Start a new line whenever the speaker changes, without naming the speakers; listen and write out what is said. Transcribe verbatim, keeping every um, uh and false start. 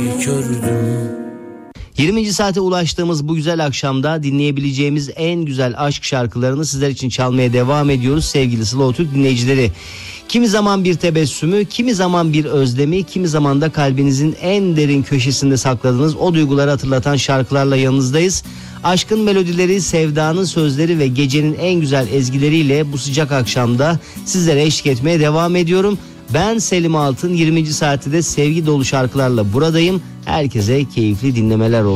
kördüm.
yirminci saate ulaştığımız bu güzel akşamda dinleyebileceğimiz en güzel aşk şarkılarını sizler için çalmaya devam ediyoruz sevgili Slow Türk dinleyicileri. Kimi zaman bir tebessümü, kimi zaman bir özlemi, kimi zaman da kalbinizin en derin köşesinde sakladığınız o duyguları hatırlatan şarkılarla yanınızdayız. Aşkın melodileri, sevdanın sözleri ve gecenin en güzel ezgileriyle bu sıcak akşamda sizlere eşlik etmeye devam ediyorum. Ben Selim Altın, yirminci saatte de sevgi dolu şarkılarla buradayım. Herkese keyifli dinlemeler olsun.